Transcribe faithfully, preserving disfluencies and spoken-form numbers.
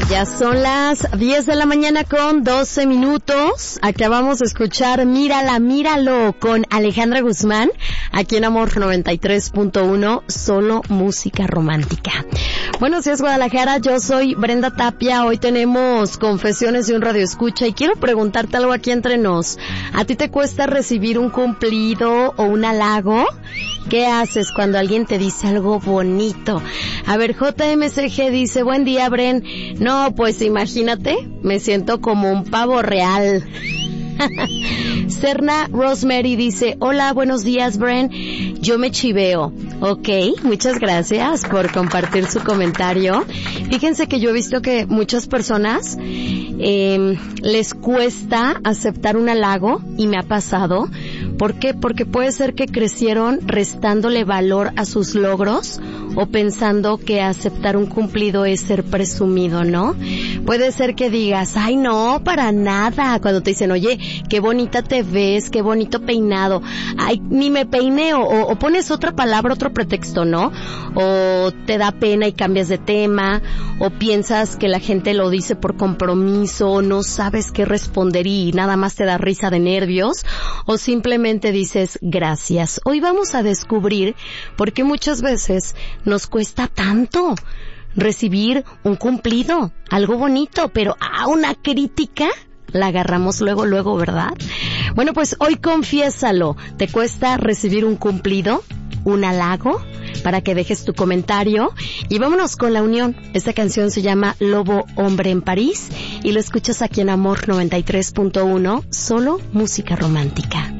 Ya son las diez de la mañana con doce minutos. Acabamos de escuchar Mírala, Míralo con Alejandra Guzmán, aquí en Amor noventa y tres punto uno, solo música romántica. Buenos días, Guadalajara, yo soy Brenda Tapia. Hoy tenemos confesiones de un radioescucha y quiero preguntarte algo aquí entre nos. ¿A ti te cuesta recibir un cumplido o un halago? ¿Qué haces cuando alguien te dice algo bonito? A ver, J M C G dice, buen día, Bren. No, pues imagínate, me siento como un pavo real. Serna Rosemary dice, hola, buenos días, Bren. Yo me chiveo. Ok, muchas gracias por compartir su comentario. Fíjense que yo he visto que muchas personas eh, les cuesta aceptar un halago, y me ha pasado. ¿Por qué? Porque puede ser que crecieron restándole valor a sus logros o pensando que aceptar un cumplido es ser presumido, ¿no? Puede ser que digas, ay no, para nada, cuando te dicen, oye, qué bonita te ves, qué bonito peinado, ay, ni me peiné, o, o pones otra palabra, otro pretexto, ¿no? O te da pena y cambias de tema, o piensas que la gente lo dice por compromiso, no sabes qué responder y nada más te da risa de nervios, o simplemente dices gracias. Hoy vamos a descubrir por qué muchas veces nos cuesta tanto recibir un cumplido, algo bonito, pero a una crítica la agarramos luego, luego, ¿verdad? Bueno, pues hoy confiésalo. ¿Te cuesta recibir un cumplido, un halago? Para que dejes tu comentario y vámonos con La Unión. Esta canción se llama Lobo Hombre en París y lo escuchas aquí en Amor noventa y tres punto uno, solo música romántica.